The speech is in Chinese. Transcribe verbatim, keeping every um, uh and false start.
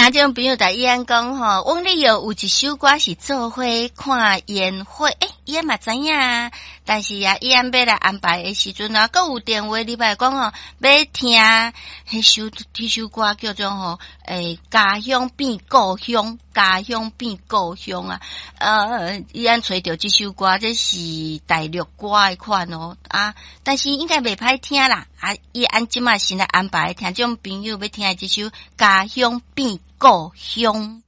听众朋友，大伊安讲吼，翁丽友有一首歌是做伙看烟火，诶，伊安嘛知影啊，但是啊，伊安要来安排的时阵啊，佮有电话你来讲吼，要听迄首迄首歌叫做吼，诶，家乡变故乡，家乡变故乡啊，呃，伊安找着这首歌，这是大陆歌的款哦啊，但是应该袂歹听啦，啊，伊安即马先来安排听众朋友要听的这首家乡变故乡。